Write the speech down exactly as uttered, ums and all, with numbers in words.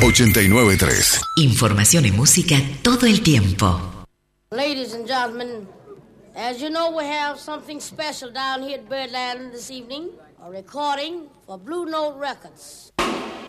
ochenta y nueve punto tres. Información y música todo el tiempo. Ladies and gentlemen, as you know, we have something special down here at Birdland this evening. A recording for Blue Note Records.